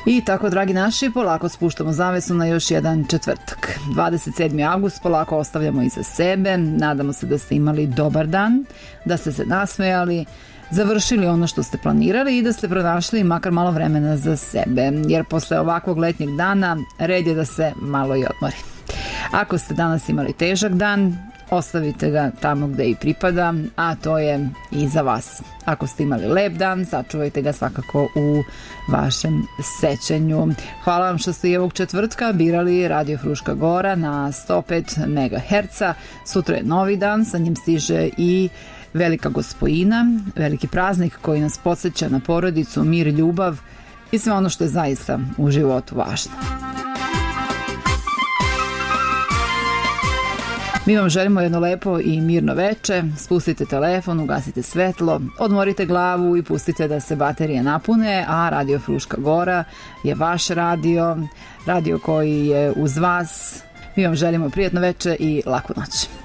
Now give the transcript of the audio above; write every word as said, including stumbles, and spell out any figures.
I tako, dragi naši, polako spuštamo zavesu na još jedan četvrtak. dvadeset sedmi avgust polako ostavljamo iza sebe. Nadamo se da ste imali dobar dan, da ste se nasmejali, završili ono što ste planirali i da ste pronašli makar malo vremena za sebe, jer posle ovakvog letnjeg dana red je da se malo i odmori. Ako ste danas imali težak dan, ostavite ga tamo gde i pripada, a to je i za vas. Ako ste imali lep dan, sačuvajte ga svakako u vašem sećanju. Hvala vam što ste i ovog četvrtka birali Radio Fruška Gora na sto pet megaherca. Sutra je novi dan, sa njim stiže i Velika Gospojina, veliki praznik koji nas podsjeća na porodicu, mir, ljubav i sve ono što je zaista u životu važno. Mi vam želimo jedno lepo i mirno veče, spustite telefon, ugasite svetlo, odmorite glavu i pustite da se baterije napune, a Radio Fruška Gora je vaš radio, radio koji je uz vas. Mi vam želimo prijatno veče i laku noć.